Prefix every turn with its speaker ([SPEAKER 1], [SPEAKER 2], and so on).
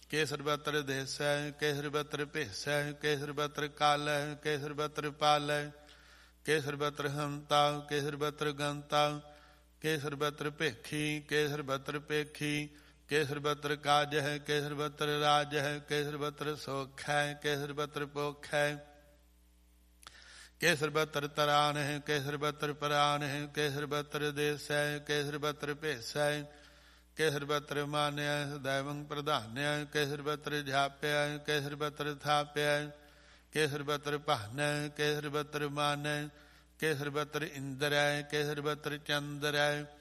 [SPEAKER 1] ਕੇਸਰ ਬਤਰ ਦੇਸੈ ਕੇਸਰ ਬਤਰ ਭੇਸੈ ਕੇਸਰ ਬਤਰ ਕਾਲੈ ਕੇਸਰ ਬਤਰ ਪਾਲੈ ਕੇਸਰ ਬਤਰ ਹੰਤਾ ਕੇਸਰ ਬਤਰ ਗੰਤਾ ਕੇਸਰ ਬਤਰ ਭੇਖੀ ਕੇਸਰ ਬਤਰ ਭੇਖੀ ਕੇਸਰ ਬਤਰ ਕਾਜ ਹੈ ਕੇਸਰ ਬਤਰ ਰਾਜ ਹੈ ਕੇਸਰ ਬਤਰ ਸੋਖ ਹੈ ਕੇਸਰ ਬਤਰ ਪੋਖ ਹੈ ਕੇਸਰ ਬਤਰ ਤਰਾਨ ਹੈ ਕੇਸਰ ਬਤਰ ਪਰਾਨ ਹੈ ਕੇਸਰ ਬਤਰ ਦੇਸੈ ਕੇਸਰ ਬਤਰ ਭੇਸੈ ਕੇਸਰ ਬਤਰ ਮਾਨਿਆ ਸਦੈਵੰ ਪ੍ਰਧਾਨਿਆ ਕੇਸਰ ਬਤਰ ਝਾਪਿਆ ਕੇਸਰ ਬਤਰ ਥਾਪਿਆ ਕੇਸਰ ਬਤਰ ਭਾਨੈ ਕੇਸਰ ਬਤਰ ਮਾਨੈ ਕੇਸਰ ਬਤਰ ਇੰਦਰੈ ਕੇਸਰ ਬਤਰ ਚੰਦਰੈ